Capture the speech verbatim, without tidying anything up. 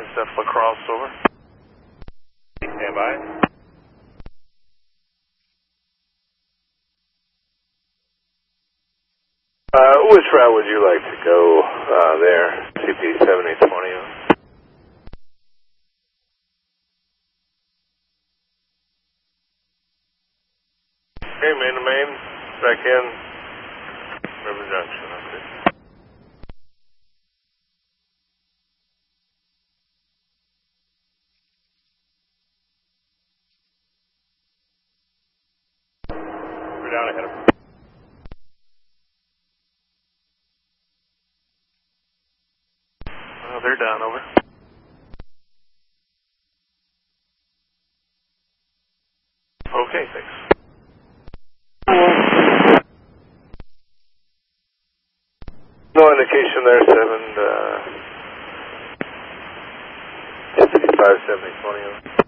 That's Lacrosse, over. Stand by. Uh, which route would you like to go uh, there? C P seventy twenty. Okay, main to main, back in, River Junction, okay. We're down ahead of them. Oh, they're down, over. Okay, thanks. No indication there, seven, uh, fifty-five, seventy, twenty.